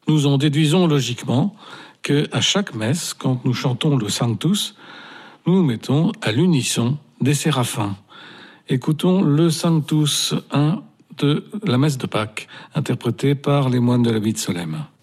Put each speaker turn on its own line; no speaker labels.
nous en déduisons logiquement qu'à chaque messe, quand nous chantons le Sanctus, nous nous mettons à l'unisson des séraphins. Écoutons le Sanctus 1 de la messe de Pâques, interprété par les moines de l'abbaye de Solesmes.